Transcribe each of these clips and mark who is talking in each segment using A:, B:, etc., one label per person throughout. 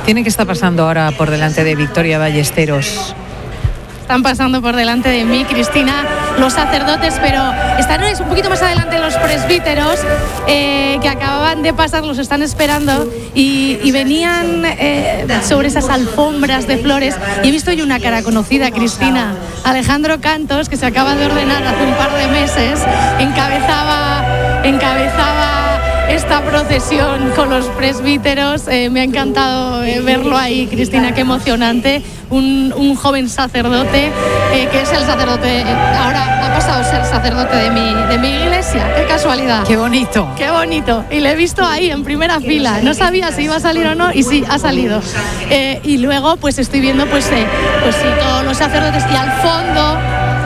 A: tiene que estar pasando ahora por delante de Victoria Ballesteros?
B: Están pasando por delante de mí, Cristina, los sacerdotes, pero están un poquito más adelante los presbíteros que acababan de pasar, los están esperando y venían sobre esas alfombras de flores. Y he visto yo una cara conocida, Cristina. Alejandro Cantos, que se acaba de ordenar hace un par de meses, encabezaba esta procesión con los presbíteros. Me ha encantado verlo ahí, Cristina, qué emocionante. Un joven sacerdote que es el sacerdote, ahora ha pasado a ser sacerdote de mi iglesia. Qué casualidad.
A: Qué bonito.
B: Qué bonito. Y le he visto ahí en primera fila. No sabía si iba a salir o no y sí, ha salido. Y luego pues estoy viendo pues sí, todos los sacerdotes y al fondo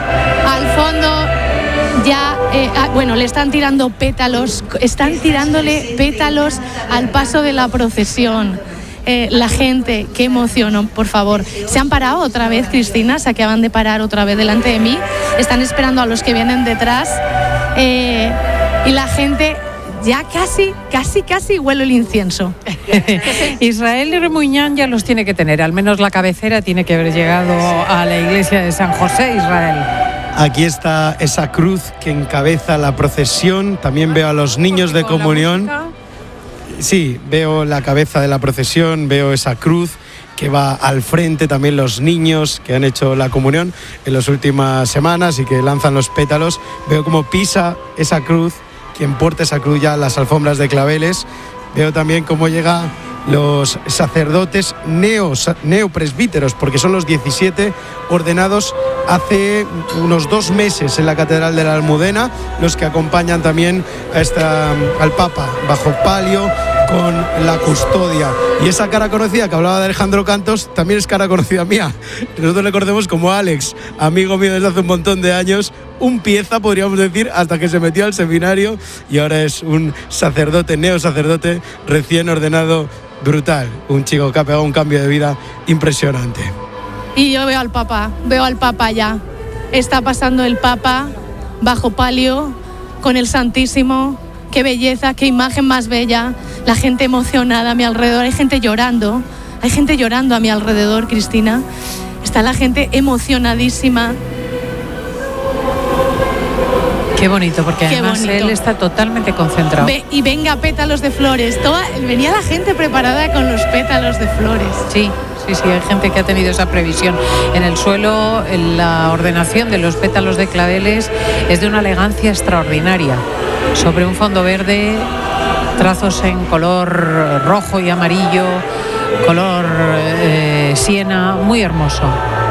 B: ya, le están tirando pétalos, están tirándole pétalos al paso de la procesión. La gente, qué emoción, por favor. Se han parado otra vez, Cristina, se acaban de parar otra vez delante de mí. Están esperando a los que vienen detrás. Y la gente ya casi huele el incienso.
A: Israel y Remuñán ya los tiene que tener, al menos la cabecera tiene que haber llegado a la iglesia de San José, Israel.
C: Aquí está esa cruz que encabeza la procesión. También veo a los niños de comunión. Sí, veo la cabeza de la procesión, veo esa cruz que va al frente, también los niños que han hecho la comunión en las últimas semanas y que lanzan los pétalos. Veo cómo pisa esa cruz, quien porta esa cruz ya las alfombras de claveles. Veo también cómo llega los sacerdotes neopresbíteros, porque son los 17 ordenados hace unos 2 meses en la Catedral de la Almudena, los que acompañan también al Papa bajo palio con la custodia. Y esa cara conocida que hablaba de Alejandro Cantos también es cara conocida mía. Nosotros le conocemos como Alex, amigo mío desde hace un montón de años, un pieza podríamos decir, hasta que se metió al seminario y ahora es un sacerdote, neosacerdote recién ordenado. Brutal, un chico que ha pegado un cambio de vida impresionante.
B: Y yo veo al Papa ya. Está pasando el Papa bajo palio con el Santísimo. Qué belleza, qué imagen más bella. La gente emocionada a mi alrededor, hay gente llorando a mi alrededor, Cristina. Está la gente emocionadísima.
A: Qué bonito, porque además él está totalmente concentrado.
B: Y venga, pétalos de flores. Venía la gente preparada con los pétalos de flores.
A: Sí, hay gente que ha tenido esa previsión. En el suelo, la ordenación de los pétalos de claveles es de una elegancia extraordinaria. Sobre un fondo verde, trazos en color rojo y amarillo, color siena, muy hermoso.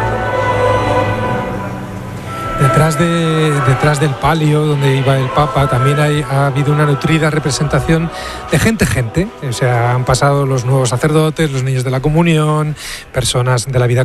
D: Detrás del palio donde iba el Papa también ha habido una nutrida representación de gente. O sea, han pasado los nuevos sacerdotes, los niños de la comunión, personas de la vida